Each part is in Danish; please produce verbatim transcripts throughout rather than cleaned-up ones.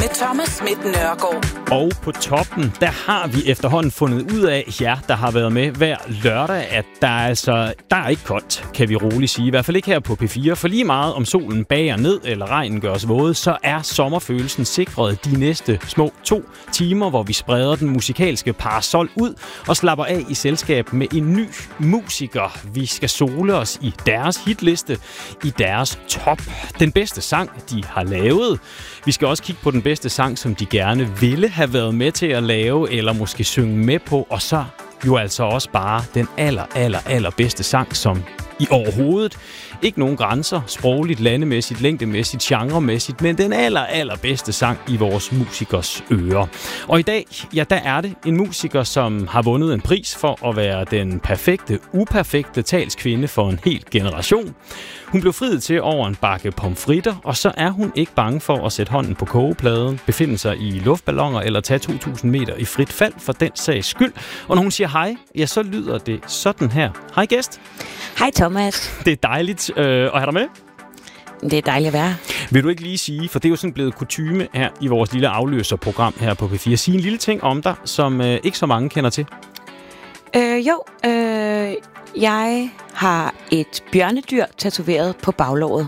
med Thomas Schmidt Nørgaard. Og på toppen, der har vi efterhånden fundet ud af, ja, der har været med hver lørdag, at der er, altså, der er ikke koldt, kan vi roligt sige. I hvert fald ikke her på P fire, for lige meget om solen bager ned, eller regnen gør os våde, så er sommerfølelsen sikret de næste små to timer, hvor vi spreder den musikalske parasol ud og slapper af i selskab med en ny musiker. Vi skal sole os i deres hitliste, i deres top. Den bedste sang, de har lavet. Vi skal også kigge på den bedste sang, som de gerne ville have været med til at lave, eller måske synge med på, og så jo altså også bare den aller, aller, aller bedste sang, som i overhovedet ikke nogen grænser, sprogligt, landemæssigt, længdemæssigt, genremæssigt, men den aller, aller bedste sang i vores musikers ører. Og i dag, ja, der er det en musiker, som har vundet en pris for at være den perfekte, uperfekte talskvinde for en hel generation. Hun blev friet til over en bakke pomfritter, og så er hun ikke bange for at sætte hånden på kogepladen, befinde sig i luftballoner eller tage to tusind meter i frit fald for den sags skyld. Og når hun siger hej, ja, så lyder det sådan her. Hej gæst. Hej Thomas. Det er dejligt øh, at have dig med. Det er dejligt at være. Vil du ikke lige sige, for det er jo sådan blevet kutyme her i vores lille afløserprogram her på P fire, sige en lille ting om dig, som øh, ikke så mange kender til? Øh, jo, øh, jeg har et bjørnedyr tatoveret på baglåret.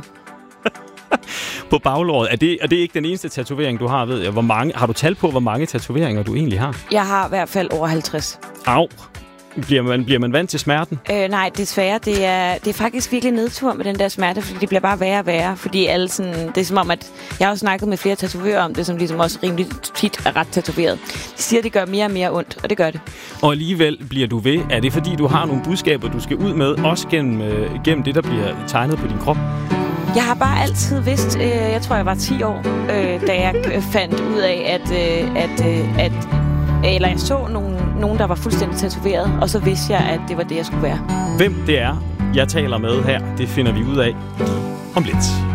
På baglåret? Er det, er det ikke den eneste tatovering, du har, ved jeg? Hvor mange, har du tal på, hvor mange tatoveringer du egentlig har? Jeg har i hvert fald over halvtreds. Au. Bliver man, bliver man vant til smerten? Øh, nej, desværre. Det er, det er faktisk virkelig nedtur med den der smerte, fordi det bliver bare værre og værre. Fordi alle sådan, det er som om, at jeg har også snakket med flere tatovører om det, som ligesom også rimelig tit er ret tatoveret. De siger, at det gør mere og mere ondt, og det gør det. Og alligevel bliver du ved. Er det fordi, du har nogle budskaber, du skal ud med, også gennem, øh, gennem det, der bliver tegnet på din krop? Jeg har bare altid vidst, øh, jeg tror, jeg var ti år, øh, da jeg fandt ud af, at, øh, at, øh, at eller jeg så nogen, nogen, der var fuldstændig tatoveret, og så vidste jeg, at det var det, jeg skulle være. Hvem det er, jeg taler med her, det finder vi ud af om lidt.